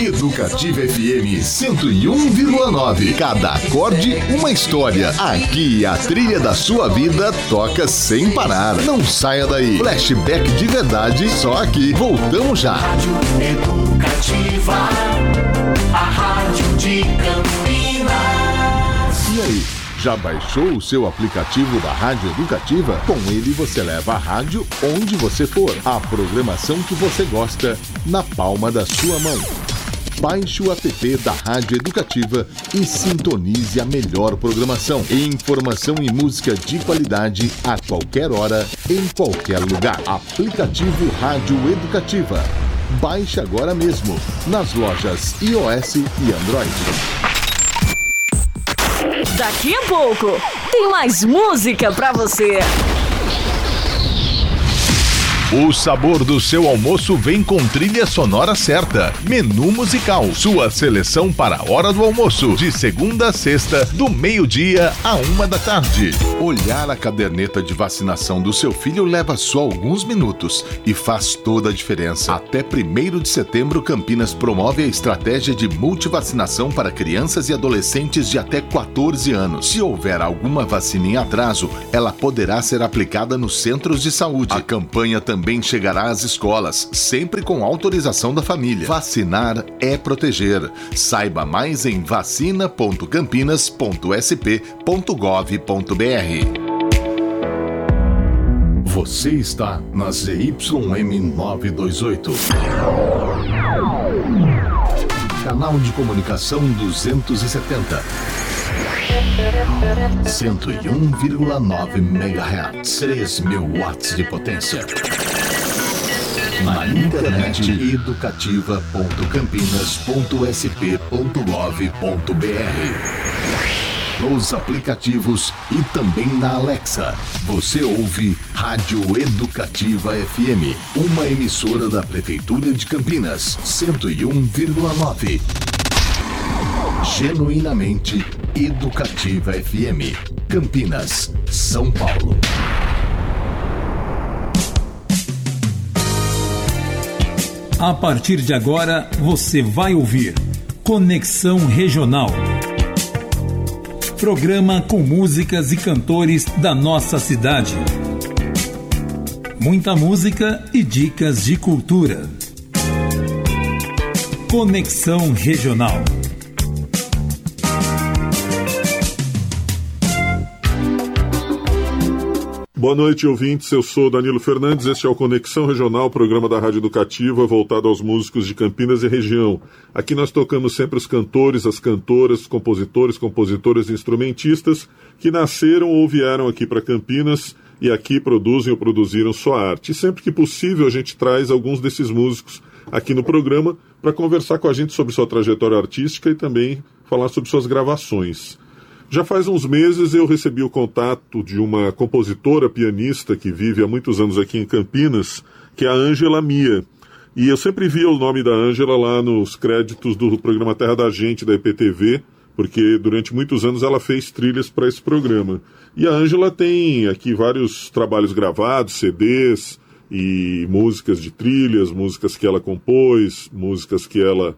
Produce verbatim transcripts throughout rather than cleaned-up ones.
Educativa F M cento e um vírgula nove. Cada acorde, uma história. Aqui a trilha da sua vida toca sem parar. Não saia daí. Flashback de verdade, só aqui. Voltamos já. Rádio Educativa, a rádio de Campinas. E aí? Já baixou o seu aplicativo da Rádio Educativa? Com ele você leva a rádio onde você for. A programação que você gosta na palma da sua mão. Baixe o app da Rádio Educativa e sintonize a melhor programação. Informação e música de qualidade a qualquer hora, em qualquer lugar. Aplicativo Rádio Educativa. Baixe agora mesmo nas lojas iOS e Android. Daqui a pouco tem mais música pra você. O sabor do seu almoço vem com trilha sonora certa. Menu musical, sua seleção para a hora do almoço, de segunda a sexta, do meio-dia a uma da tarde. Olhar a caderneta de vacinação do seu filho leva só alguns minutos e faz toda a diferença. Até primeiro de setembro, Campinas promove a estratégia de multivacinação para crianças e adolescentes de até quatorze anos. Se houver alguma vacina em atraso, ela poderá ser aplicada nos centros de saúde. A campanha também Também chegará às escolas, sempre com autorização da família. Vacinar é proteger. Saiba mais em vacina ponto campinas ponto s p ponto gov ponto b r. Você está na Z Y M novecentos e vinte e oito. Canal de comunicação duzentos e setenta. cento e um vírgula nove megahertz, três mil watts de potência. Na internet, educativa ponto campinas ponto s p ponto gov ponto b r. Nos aplicativos e também na Alexa. Você ouve Rádio Educativa F M, uma emissora da Prefeitura de Campinas, cento e um vírgula nove. Genuinamente Educativa F M, Campinas, São Paulo. A partir de agora, você vai ouvir Conexão Regional. Programa com músicas e cantores da nossa cidade. Muita música e dicas de cultura. Conexão Regional. Boa noite, ouvintes. Eu sou Danilo Fernandes. Este é o Conexão Regional, programa da Rádio Educativa voltado aos músicos de Campinas e região. Aqui nós tocamos sempre os cantores, as cantoras, compositores, compositoras e instrumentistas que nasceram ou vieram aqui para Campinas e aqui produzem ou produziram sua arte. E sempre que possível a gente traz alguns desses músicos aqui no programa para conversar com a gente sobre sua trajetória artística e também falar sobre suas gravações. Já faz uns meses eu recebi o contato de uma compositora, pianista, que vive há muitos anos aqui em Campinas, que é a Ângela Mia. E eu sempre via o nome da Ângela lá nos créditos do programa Terra da Gente, da I P T V, porque durante muitos anos ela fez trilhas para esse programa. E a Ângela tem aqui vários trabalhos gravados, C Ds e músicas de trilhas, músicas que ela compôs, músicas que ela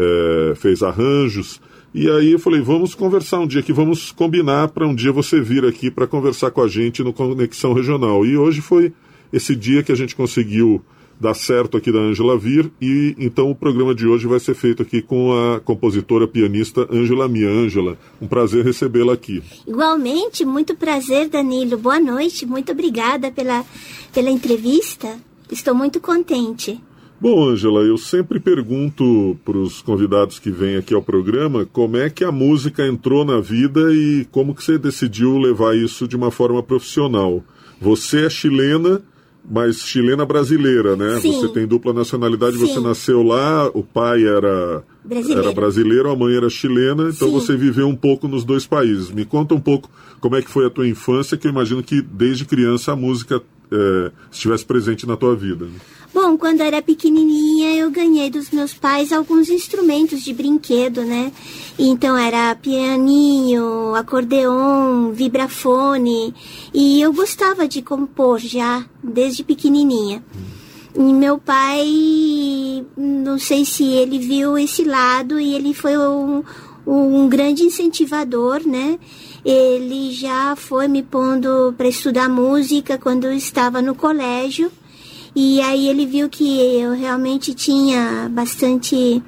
é, fez arranjos. E aí eu falei, vamos conversar um dia aqui, vamos combinar para um dia você vir aqui para conversar com a gente no Conexão Regional. E hoje foi esse dia que a gente conseguiu dar certo aqui da Ângela vir, e então o programa de hoje vai ser feito aqui com a compositora pianista Ângela Mia. Ângela, um prazer recebê-la aqui. Igualmente, muito prazer, Danilo. Boa noite, muito obrigada pela, pela entrevista. Estou muito contente. Bom, Ângela, eu sempre pergunto para os convidados que vêm aqui ao programa como é que a música entrou na vida e como que você decidiu levar isso de uma forma profissional. Você é chilena, mas chilena brasileira, né? Sim. Você tem dupla nacionalidade, Sim. Você nasceu lá, o pai era brasileiro, era brasileiro, a mãe era chilena, então Sim. Você viveu um pouco nos dois países. Me conta um pouco como é que foi a tua infância, que eu imagino que desde criança a música é, estivesse presente na tua vida. Bom, quando eu era pequenininha, eu ganhei dos meus pais alguns instrumentos de brinquedo, né? Então era pianinho, acordeon, vibrafone, e eu gostava de compor já desde pequenininha. E meu pai, não sei se ele viu esse lado, e ele foi um, um grande incentivador, né? Ele já foi me pondo para estudar música quando eu estava no colégio. E aí ele viu que eu realmente tinha bastante,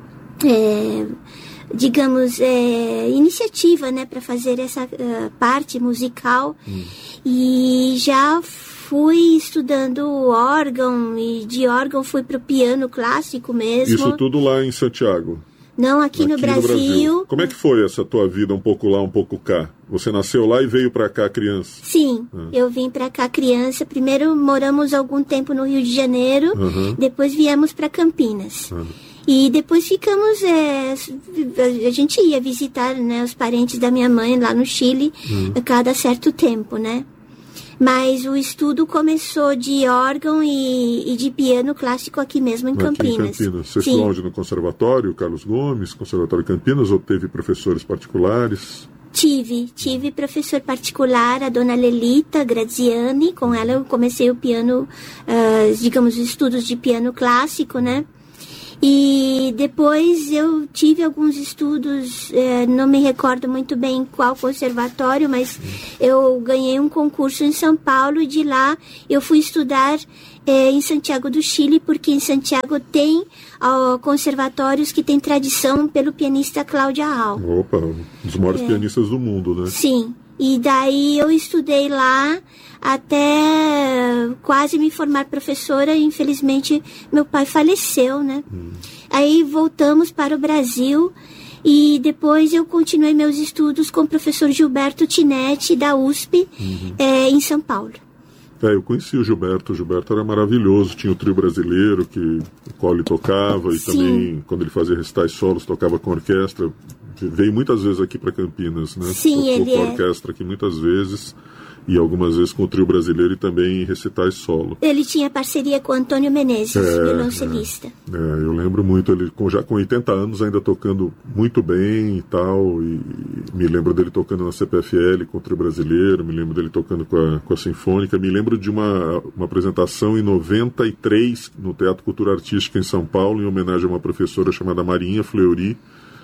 é, digamos, é, iniciativa, né, para fazer essa uh, parte musical. Hum. E já fui estudando órgão, e de órgão fui para o piano clássico mesmo. Isso tudo lá em Santiago? Não, aqui, aqui no, Brasil. no Brasil. Como é que foi essa tua vida, um pouco lá, um pouco cá? Você nasceu lá e veio para cá criança? Sim, ah. eu vim para cá criança. Primeiro moramos algum tempo no Rio de Janeiro, uhum. depois viemos para Campinas. Uhum. E depois ficamos, é, a gente ia visitar, né, os parentes da minha mãe lá no Chile, uhum. a cada certo tempo, né? Mas o estudo começou de órgão e, e de piano clássico aqui mesmo em aqui Campinas. Em Campinas. Você estudou onde? No Conservatório Carlos Gomes, Conservatório Campinas, ou teve professores particulares? Tive, tive professor particular, a dona Lelita Graziani. Com ela eu comecei o piano, uh, digamos, os estudos de piano clássico, né? E depois eu tive alguns estudos, eh, não me recordo muito bem qual conservatório, mas eu ganhei um concurso em São Paulo, e de lá eu fui estudar eh, em Santiago do Chile, porque em Santiago tem ó, conservatórios que tem tradição pelo pianista Cláudia Hall. Opa, um dos maiores é. pianistas do mundo, né? Sim, e daí eu estudei lá até quase me formar professora. E infelizmente meu pai faleceu, né? Hum. Aí voltamos para o Brasil, e depois eu continuei meus estudos com o professor Gilberto Tinetti, da U S P, uhum. é, em São Paulo. É, eu conheci o Gilberto, o Gilberto era maravilhoso, tinha o trio brasileiro, que o qual ele tocava, e Sim. também quando ele fazia recitais solos, tocava com orquestra. Veio muitas vezes aqui para Campinas, né? Sim, Tocou ele com a é. orquestra aqui muitas vezes, e algumas vezes com o trio brasileiro, e também em recitais solo. Ele tinha parceria com Antônio Menezes, é, violoncelista. É, é, eu lembro muito, ele com, já com oitenta anos ainda tocando muito bem e tal, e me lembro dele tocando na C P F L com o trio brasileiro, me lembro dele tocando com a, com a Sinfônica, me lembro de uma, uma apresentação em noventa e três no Teatro Cultura Artística em São Paulo, em homenagem a uma professora chamada Marinha Fleury.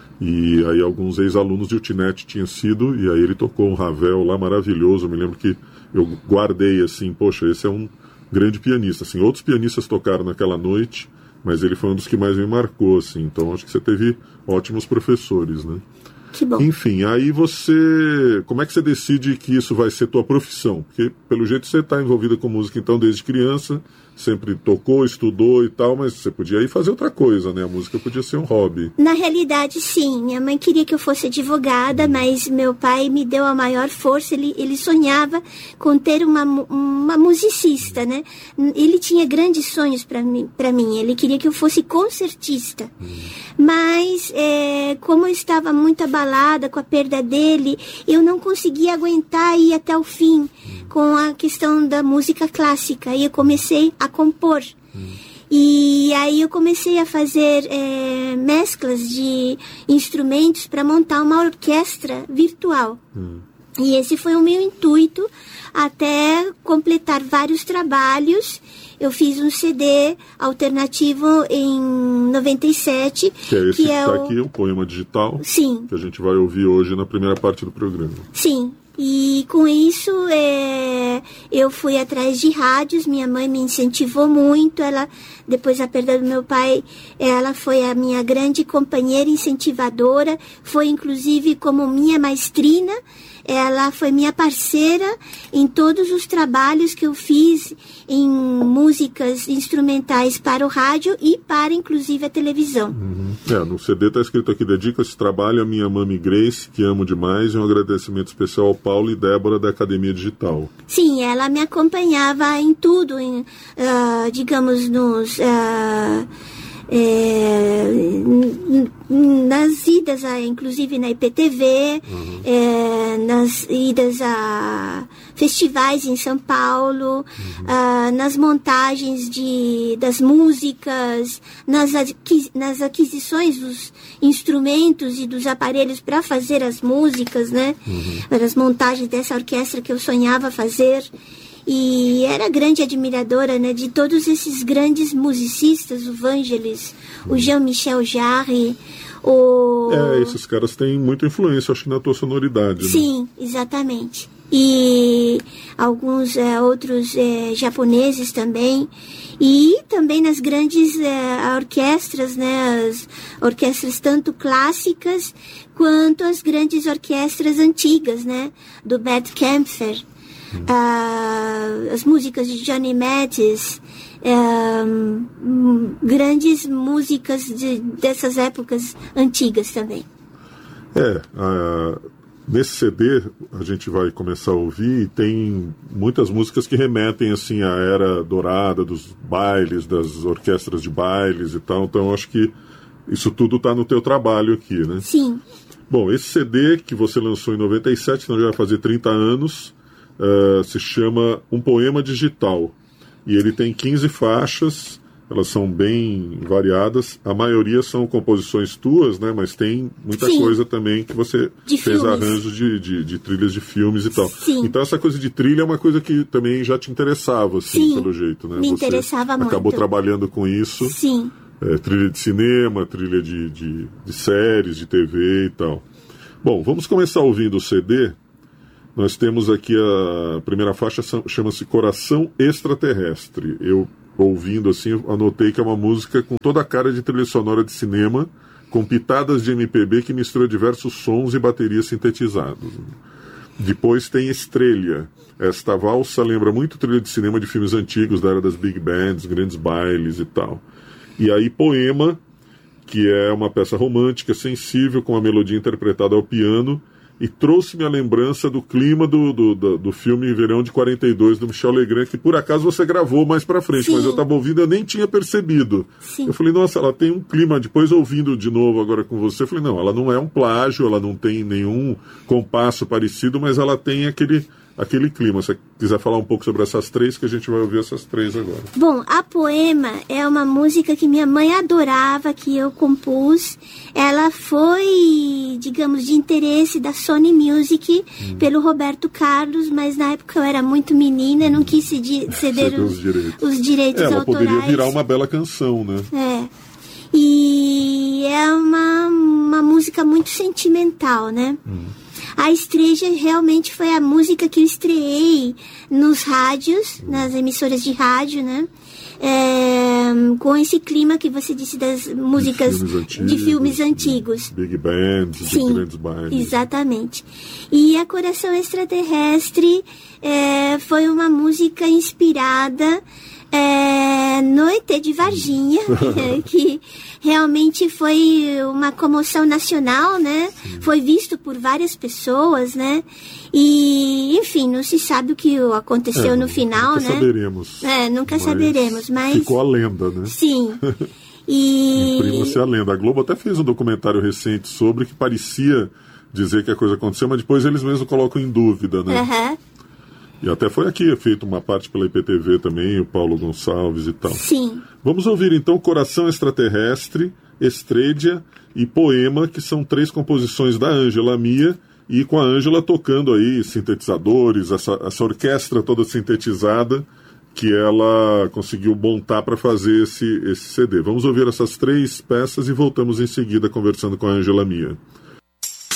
E aí alguns ex-alunos de Utinetti tinham sido, e aí ele tocou um Ravel lá maravilhoso. Eu me lembro que eu guardei assim, poxa, esse é um grande pianista. Assim, outros pianistas tocaram naquela noite, mas ele foi um dos que mais me marcou, assim. Então acho que você teve ótimos professores, né? Que bom. Enfim, aí você... Como é que você decide que isso vai ser tua profissão? Porque pelo jeito você está envolvida com música então desde criança, sempre tocou, estudou e tal, mas você podia ir fazer outra coisa, né? A música podia ser um hobby. Na realidade, sim. Minha mãe queria que eu fosse advogada, hum. mas meu pai me deu a maior força. Ele, ele sonhava com ter uma, uma musicista, né? Ele tinha grandes sonhos para mim, para mim. Ele queria que eu fosse concertista. Hum. Mas, é, como eu estava muito abalada com a perda dele, eu não conseguia aguentar ir até o fim hum. com a questão da música clássica. E eu comecei a compor. Hum. E aí eu comecei a fazer é, mesclas de instrumentos para montar uma orquestra virtual. Hum. E esse foi o meu intuito, até completar vários trabalhos. Eu fiz um C D alternativo em noventa e sete. Que é esse que, que é está o... aqui, o Poema Digital. Sim. Que a gente vai ouvir hoje na primeira parte do programa. Sim. E com isso, é, eu fui atrás de rádios. Minha mãe me incentivou muito. Ela, depois da perda do meu pai, ela foi a minha grande companheira incentivadora. Foi, inclusive, como minha maestrina. Ela foi minha parceira em todos os trabalhos que eu fiz em músicas instrumentais para o rádio e para, inclusive, a televisão. Uhum. É, no C D está escrito aqui: dedico esse trabalho à minha mami Grace, que amo demais, e um agradecimento especial ao Paulo e Débora da Academia Digital. Sim, ela me acompanhava em tudo, em, uh, digamos, nos... Uh, É, nas idas, a, inclusive na I P T V, uhum. é, nas idas a festivais em São Paulo, uhum. a, nas montagens de, das músicas, nas, aquis, nas aquisições dos instrumentos e dos aparelhos para fazer as músicas, né? Uhum. As montagens dessa orquestra que eu sonhava fazer. E era grande admiradora, né, de todos esses grandes musicistas, o Vangelis, o Jean-Michel Jarre, o... É, esses caras têm muita influência, acho que na tua sonoridade. Sim, né? Exatamente. E alguns é, outros é, japoneses também. E também nas grandes é, orquestras, né, as orquestras tanto clássicas quanto as grandes orquestras antigas, né, do Bert Kaempfer. Uh, as músicas de Johnny Mathis, um, grandes músicas de, dessas épocas antigas também. É, uh, nesse C D a gente vai começar a ouvir e tem muitas músicas que remetem assim à era dourada dos bailes, das orquestras de bailes e tal, então acho que isso tudo está no teu trabalho aqui, né? Sim. Bom, esse C D que você lançou em noventa e sete, então já vai fazer trinta anos, Uh, se chama Um Poema Digital, e ele tem quinze faixas, elas são bem variadas, a maioria são composições tuas, né, mas tem muita Sim. coisa também que você de fez filmes. arranjos de, de, de trilhas de filmes e tal. Sim. Então essa coisa de trilha é uma coisa que também já te interessava, assim, Sim, pelo jeito, né? me você interessava muito. Acabou trabalhando com isso. Sim. É, trilha de cinema, trilha de, de, de séries, de T V e tal. Bom, vamos começar ouvindo o C D. Nós temos aqui a primeira faixa, chama-se Coração Extraterrestre. Eu, ouvindo assim, anotei que é uma música com toda a cara de trilha sonora de cinema, com pitadas de M P B que mistura diversos sons e baterias sintetizados. Depois tem Estrela. Esta valsa lembra muito trilha de cinema de filmes antigos, da era das big bands, grandes bailes e tal. E aí Poema, que é uma peça romântica, sensível, com a melodia interpretada ao piano, e trouxe-me a lembrança do clima do, do, do, do filme Verão de quarenta e dois, do Michel Legrand, que por acaso você gravou mais pra frente, Sim. mas eu estava ouvindo e eu nem tinha percebido. Sim. Eu falei, nossa, ela tem um clima, depois ouvindo de novo agora com você, eu falei, não, ela não é um plágio, ela não tem nenhum compasso parecido, mas ela tem aquele... aquele clima. Se você quiser falar um pouco sobre essas três, que a gente vai ouvir essas três agora. Bom, a Poema é uma música que minha mãe adorava, que eu compus. Ela foi, digamos, de interesse da Sony Music hum. pelo Roberto Carlos, mas na época eu era muito menina, não quis ceder, ceder os, os direitos, os direitos é, ela autorais. Poderia virar uma bela canção, né? É. E é uma, uma música muito sentimental, né? Hum. A Estrela realmente foi a música que eu estreei nos rádios, nas emissoras de rádio, né? É, com esse clima que você disse das músicas de filmes antigos, de filmes antigos. Big bands, Sim, de grandes bailes. Exatamente. E a Coração Extraterrestre é, foi uma música inspirada é, no E T de Varginha, que realmente foi uma comoção nacional, né? Sim. Foi visto por várias pessoas, né? E, enfim, não se sabe o que aconteceu é, no final, nunca né? Saberemos. É, nunca mas saberemos, mas... Ficou a lenda, né? Sim. E... Imprima-se a lenda. A Globo até fez um documentário recente sobre que parecia dizer que a coisa aconteceu, mas depois eles mesmos colocam em dúvida, né? Aham. Uhum. E até foi aqui, feito uma parte pela I P T V também, o Paulo Gonçalves e tal. Sim. Vamos ouvir então Coração Extraterrestre, Estrela e Poema, que são três composições da Ângela Mia, e com a Ângela tocando aí sintetizadores, essa, essa orquestra toda sintetizada que ela conseguiu montar para fazer esse, esse C D. Vamos ouvir essas três peças e voltamos em seguida conversando com a Ângela Mia.